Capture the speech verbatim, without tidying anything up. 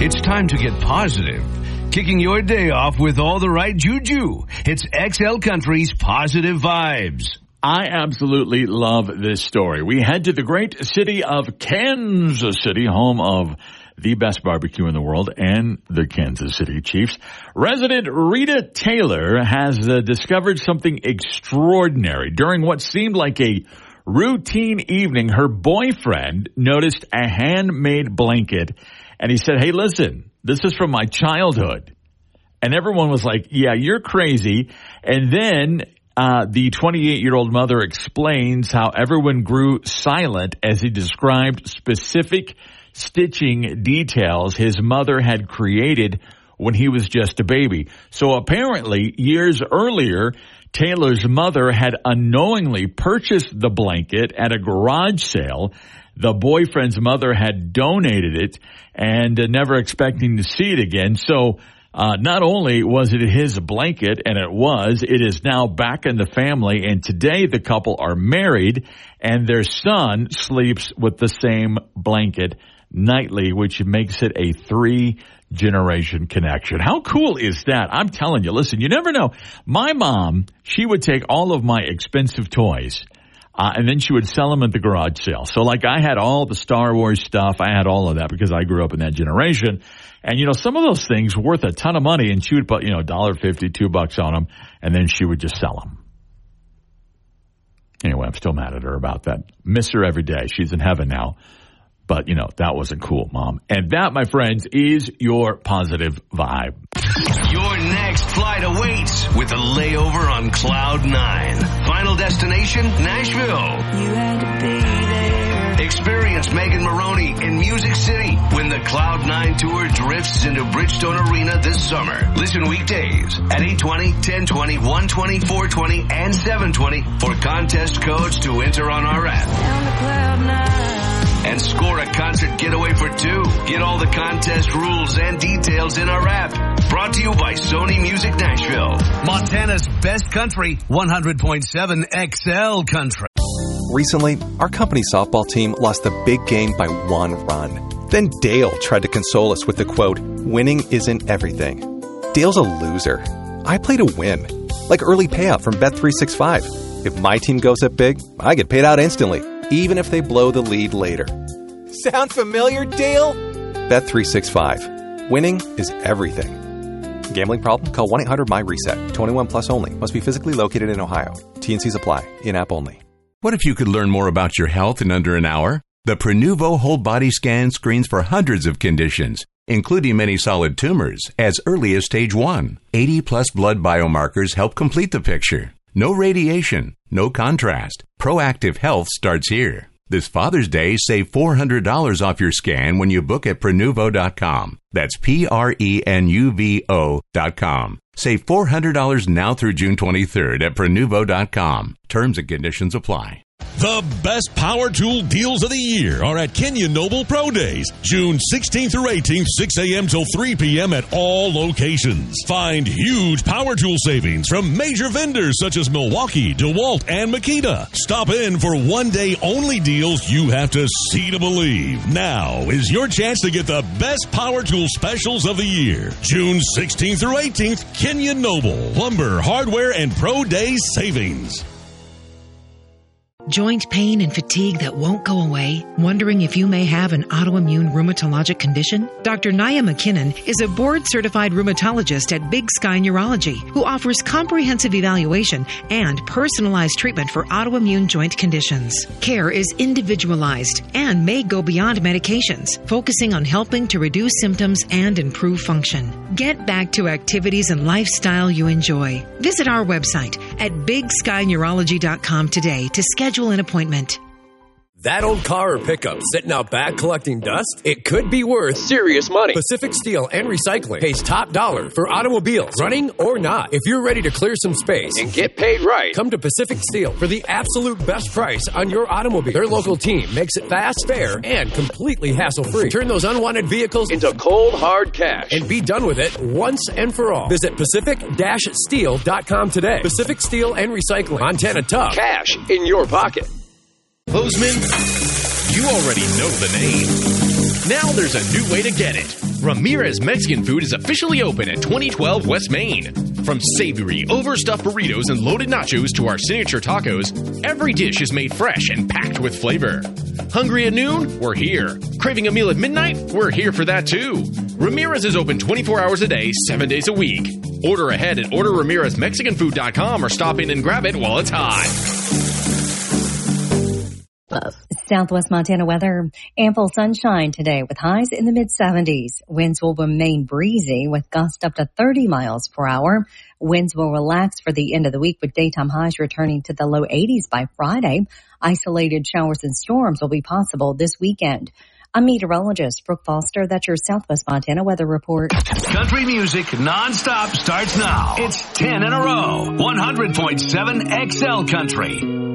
It's time to get positive. Kicking your day off with all the right juju. It's X L Country's Positive Vibes. I absolutely love this story. We head to the great city of Kansas City, home of the best barbecue in the world and the Kansas City Chiefs. Resident Rita Taylor has uh, discovered something extraordinary. During what seemed like a routine evening, her boyfriend noticed a handmade blanket, and he said, "Hey, listen, this is from my childhood." And everyone was like, "Yeah, you're crazy." And then uh, the twenty-eight-year-old mother explains how everyone grew silent as he described specific stitching details his mother had created when he was just a baby. So apparently, years earlier, Taylor's mother had unknowingly purchased the blanket at a garage sale. The boyfriend's mother had donated it and uh, never expecting to see it again. So uh, not only was it his blanket, and it was, it is now back in the family. And today the couple are married and their son sleeps with the same blanket nightly, which makes it a three generation connection. How cool is that? I'm telling you, listen, you never know. My mom, she would take all of my expensive toys uh, and then she would sell them at the garage sale. So like I had all the Star Wars stuff. I had all of that because I grew up in that generation. And, you know, some of those things were worth a ton of money, and she would put, you know, one dollar fifty, two bucks on them, and then she would just sell them. Anyway, I'm still mad at her about that. Miss her every day. She's in heaven now. But, you know, that wasn't cool, Mom. And that, my friends, is your positive vibe. Your next flight awaits with a layover on Cloud nine. Final destination, Nashville. You had to be there. Experience Megan Maroney in Music City when the Cloud nine Tour drifts into Bridgestone Arena this summer. Listen weekdays at eight twenty, ten twenty, one twenty, four twenty, and seven twenty for contest codes to enter on our app. Down to Cloud nine. And score a concert getaway for two. Get all the contest rules and details in our app. Brought to you by Sony Music Nashville. Montana's best country, one hundred point seven X L Country. Recently, our company softball team lost the big game by one run. Then Dale tried to console us with the quote, "Winning isn't everything." Dale's a loser. I play to win. Like early payout from Bet three sixty-five. If my team goes up big, I get paid out instantly, even if they blow the lead later. Sound familiar, Dale? Bet three sixty-five. Winning is everything. Gambling problem? Call one eight hundred M Y reset. twenty-one plus only. Must be physically located in Ohio. T and Cs apply. In-app only. What if you could learn more about your health in under an hour? The Prenuvo Whole Body Scan screens for hundreds of conditions, including many solid tumors, as early as stage one. eighty plus blood biomarkers help complete the picture. No radiation, no contrast. Proactive health starts here. This Father's Day, save four hundred dollars off your scan when you book at Prenuvo dot com. That's P R E N U V O dot com. Save four hundred dollars now through June twenty-third at Prenuvo dot com. Terms and conditions apply. The best power tool deals of the year are at Kenyon Noble Pro Days, June sixteenth through eighteenth, six a.m. till three p.m. at all locations. Find huge power tool savings from major vendors such as Milwaukee, DeWalt, and Makita. Stop in for one-day only deals you have to see to believe. Now is your chance to get the best power tool specials of the year. June sixteenth through eighteenth, Kenyon Noble, lumber, hardware, and Pro Days savings. Joint pain and fatigue that won't go away? Wondering if you may have an autoimmune rheumatologic condition? Doctor Nia McKinnon is a board-certified rheumatologist at Big Sky Neurology who offers comprehensive evaluation and personalized treatment for autoimmune joint conditions. Care is individualized and may go beyond medications, focusing on helping to reduce symptoms and improve function. Get back to activities and lifestyle you enjoy. Visit our website at big sky neurology dot com today to schedule an appointment. That old car or pickup sitting out back collecting dust? It could be worth serious money. Pacific Steel and Recycling pays top dollar for automobiles, running or not. If you're ready to clear some space and get paid right, come to Pacific Steel for the absolute best price on your automobile. Their local team makes it fast, fair, and completely hassle-free. Turn those unwanted vehicles into cold, hard cash and be done with it once and for all. Visit pacific dash steel dot com today. Pacific Steel and Recycling. Montana tough. Cash in your pocket. Bozeman, you already know the name. Now there's a new way to get it. Ramirez Mexican Food is officially open at twenty twelve West Main. From savory, overstuffed burritos and loaded nachos to our signature tacos, every dish is made fresh and packed with flavor. Hungry at noon? We're here. Craving a meal at midnight? We're here for that too. Ramirez is open twenty-four hours a day, seven days a week. Order ahead at order ramirez mexican food dot com or stop in and grab it while it's hot. Southwest Montana weather. Ample sunshine today with highs in the mid seventies. Winds will remain breezy with gusts up to thirty miles per hour. Winds will relax for the end of the week with daytime highs returning to the low eighties by Friday. Isolated showers and storms will be possible this weekend. I'm meteorologist Brooke Foster. That's your Southwest Montana weather report. Country music nonstop starts now. It's ten in a row. one hundred point seven X L Country.